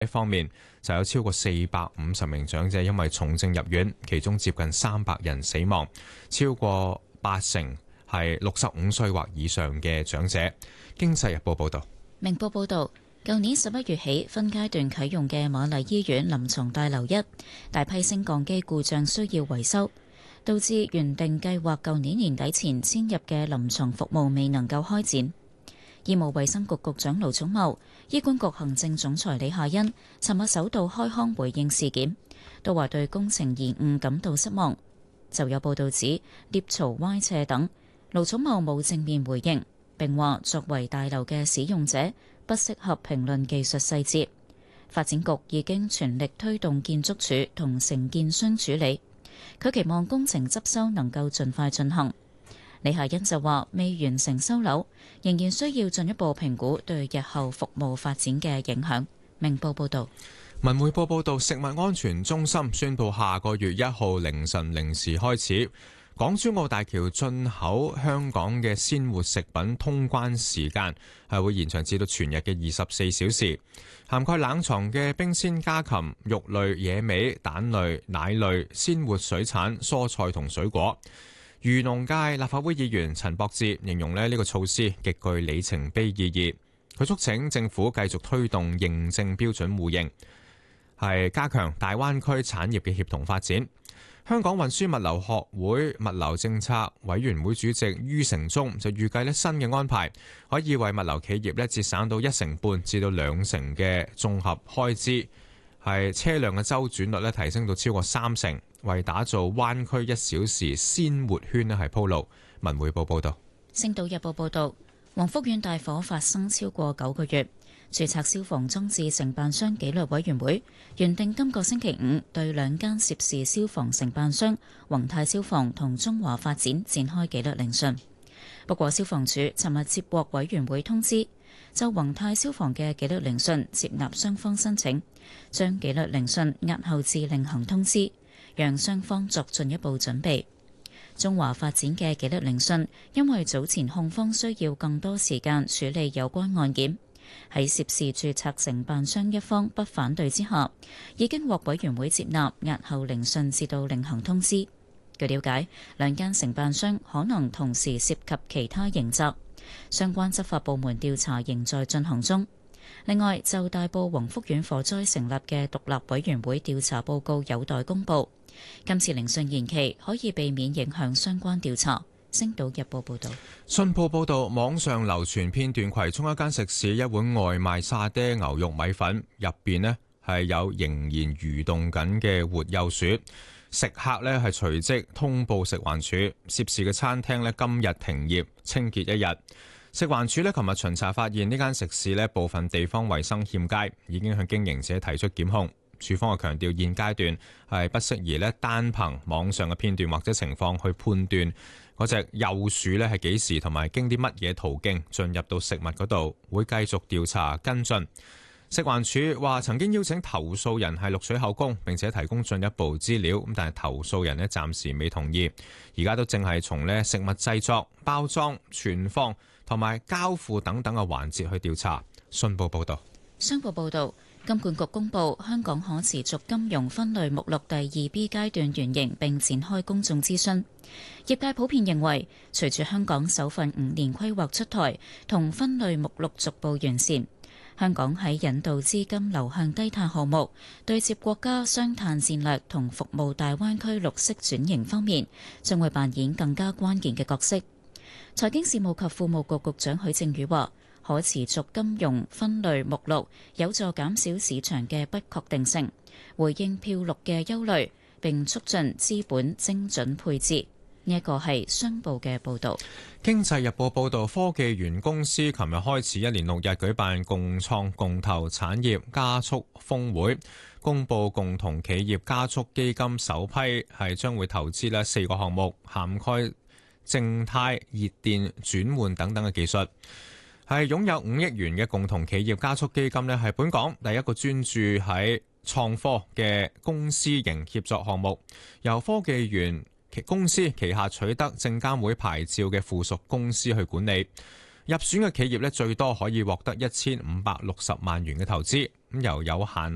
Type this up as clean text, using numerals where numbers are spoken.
一方面就有超過450名長者因為重症入院，其中接近300人死亡，超過80%係65歲或以上嘅長者。經濟日報報道。 明報報道，舊年11月起分階段啟用嘅瑪麗醫院臨床大樓1大批升降機故障需要維修，導致原定計劃舊年年底前遷入嘅臨床服務未能夠開展。醫務衛生局局長盧寵茂、醫管局行政總裁李夏茵尋日首度開腔回應事件，都話對工程延誤感到失望。就有報道指裂槽歪斜等，盧寵茂冇正面回應，並話作為大樓嘅使用者，不適合評論技術細節。發展局已經全力推動建築署同承建商處理，佢期望工程執修能夠盡快進行。李夏茵就話未完成收樓，仍然需要進一步評估對日後服務發展嘅影響。明報報道。 文匯報報道，食物安全中心宣布下個月1號凌晨0時開始，港珠澳大橋進口香港嘅鮮活食品通關時間係會延長至到全日嘅24小時，涵蓋冷藏嘅冰鮮家禽、肉類、野味、蛋類、奶類、鮮活水產、蔬菜同水果。漁農界立法會議員陳博志形容呢個措施極具里程碑意義，佢促請政府繼續推動認證標準互認，係加強大灣區產業嘅協同發展。香港運輸物流學會物流政策委員會主席于成忠就預計新嘅安排可以為物流企業節省到1成半至到2成嘅綜合開支，係車輛嘅周轉率提升到超過3成，為打造灣區1小時鮮活圈係鋪路。文匯報報道。 星島日報報道，黃福苑大火發生超過9個月，註冊消防裝置承辦商紀律委員會原定今個星期5對2間涉事消防承辦商宏泰消防同中華發展展開紀律聆訊。不過消防處尋日接獲委員會通知，就宏泰消防嘅紀律聆訊接納雙方申請，將紀律聆訊押後至另行通知，讓雙方作進一步準備。中華發展嘅紀律聆訊因為早前控方需要更多時間處理有關案件，喺涉事註冊承辦商一方不反對之下，已經獲委員會接納押後聆訊至到另行通知。據了解，2間承辦商可能同時涉及其他刑責，相關執法部門調查仍在進行中。另外，就大埔宏福苑火災成立嘅獨立委員會調查報告有待公佈，今次聆訊延期可以避免影響相關調查。星島日報報道。 信報報道，網上流傳片段葵涌一間食肆一碗外賣沙爹牛肉米粉入邊係有仍然蠕動緊嘅活幼鼠，食客係隨即通報食環署，涉事嘅餐廳今日停業清潔1日。食環署琴日巡查發現呢間食肆部分地方衛生欠佳，已經向經營者提出檢控。署方強調現階段係不適宜單憑網上嘅片段或者情況去判斷嗰隻幼鼠係幾時同埋經啲乜嘢途徑進入到食物嗰度，會繼續調查跟進。食環署話曾經邀請投訴人係錄取口供，並且提供進一步資料，但係投訴人暫時未同意。而家都正係從食物製作、包裝、存放同埋交付等等嘅環節去調查。信報報道。 商報報導，金管局公布香港可持續金融分類目錄第2B 階段原型，並展開公眾諮詢。業界普遍認為，隨住香港首份5年規劃出台同分類目錄逐步完善，香港喺引導資金流向低碳項目、對接國家雙碳戰略同服務大灣區綠色轉型方面，將會扮演更加關鍵嘅角色。財經事務及庫務局局長許正宇話，可持續金融分類目錄有助減少市場嘅不確定性，回應漂綠嘅憂慮，並促進資本精準配置。呢一個係商報嘅報導。 經濟日報報導，科技園公司琴日開始1連6日舉辦共創共投產業加速峰會，公佈共同企業加速基金首批係將會投資4個項目，涵蓋靜態、熱電轉換等等嘅技術。係擁有5億元嘅共同企業加速基金係本港第一個專注喺創科嘅公司型協作項目，由科技園公司旗下取得證監會牌照嘅附屬公司去管理。入選嘅企業最多可以獲得1560萬元嘅投資，由有限